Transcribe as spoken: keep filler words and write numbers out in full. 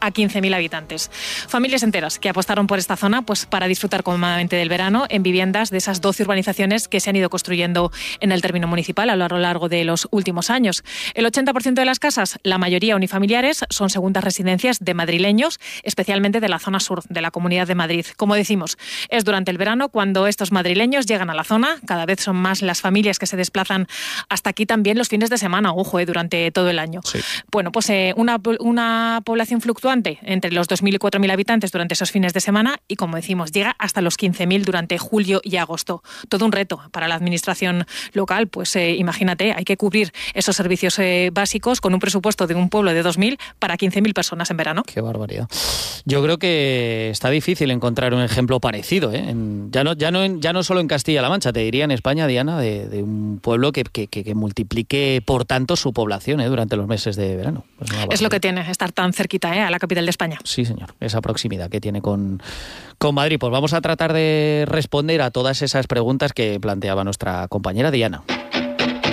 a quince mil habitantes. Familias enteras que apostaron por esta zona pues, para disfrutar cómodamente del verano en viviendas de esas doce urbanizaciones que se han ido construyendo en el término municipal a lo largo de los últimos años. El ochenta por ciento de las casas, la mayoría unifamiliares, son segundas residencias de madrileños, especialmente de la zona sur de la Comunidad de Madrid. Como decimos, es durante el verano cuando estos madrileños llegan a la zona. Cada vez son más las familias que se desplazan hasta aquí también los fines de semana, ojo, eh, durante todo el año. Sí. Bueno, pues eh, una, una población fluctuante entre los dos mil y cuatro mil habitantes durante esos fines de semana y, como decimos, llega hasta los quince mil durante julio y agosto. Todo un reto para la administración local, pues eh, imagínate, hay que cubrir esos servicios eh, básicos con un presupuesto de un pueblo de dos mil para quince mil personas en verano. Qué barbaridad. Yo creo que está difícil encontrar un ejemplo parecido, ¿eh? En, ya, no, ya, no en, ya no solo en Castilla-La Mancha, te diría en España, Diana, de, de un pueblo que, que, que, que multiplique por tanto su población ¿eh? durante los meses de verano. Pues es lo que tiene estar tan cerquita ¿eh? a la capital de España. Sí, señor, esa proximidad que tiene con, con Madrid. Pues vamos a tratar de responder a todas esas preguntas que planteaba nuestra compañera Diana.